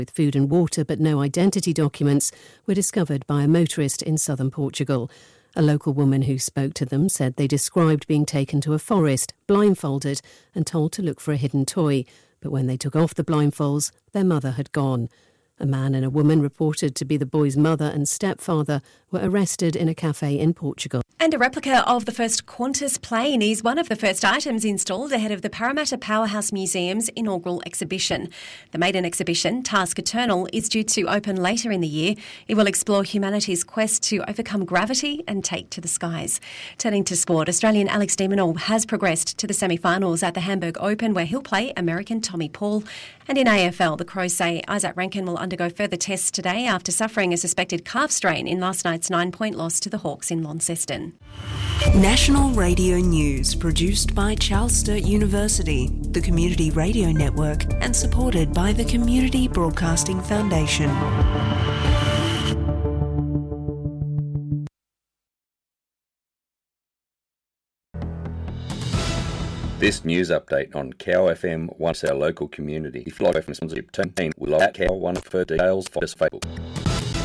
with food and water but no identity documents were discovered by a motorist in southern Portugal. A local woman who spoke to them said they described being taken to a forest, blindfolded and told to look for a hidden toy. But when they took off the blindfolds, their mother had gone. A man and a woman reported to be the boy's mother and stepfather were arrested in a cafe in Portugal. And a replica of the first Qantas plane is one of the first items installed ahead of the Parramatta Powerhouse Museum's inaugural exhibition. The maiden exhibition, Task Eternal, is due to open later in the year. It will explore humanity's quest to overcome gravity and take to the skies. Turning to sport, Australian Alex de Minaur has progressed to the semi-finals at the Hamburg Open, where he'll play American Tommy Paul. And in AFL, the Crows say Isaac Rankin will undergo further tests today after suffering a suspected calf strain in last night's 9-point loss to the Hawks in Launceston. National Radio News, produced by Charles Sturt University, the Community Radio Network, and supported by the Community Broadcasting Foundation. This news update on Cow FM wants our local community. If you like FM sponsorship, team will at Cow 1 for details for this Facebook.